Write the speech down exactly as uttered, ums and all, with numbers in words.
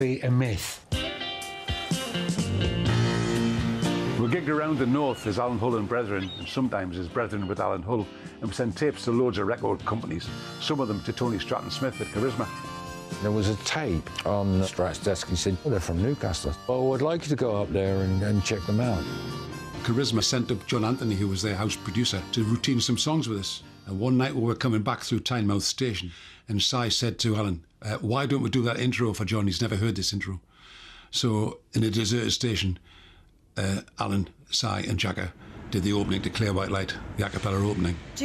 A myth. We gigged around the north as Alan Hull and Brethren, and sometimes as Brethren with Alan Hull, and we sent tapes to loads of record companies, some of them to Tony Stratton Smith at Charisma. There was a tape on Strat's desk. He said, oh, they're from Newcastle. Oh, I'd like you to go up there and, and check them out. Charisma sent up John Anthony, who was their house producer, to routine some songs with us. And one night we were coming back through Tynemouth Station, and Si said to Alan, uh, why don't we do that intro for John? He's never heard this intro. So in a deserted station, uh, Alan, Si and Jagger did the opening to Clear White Light, the a cappella opening.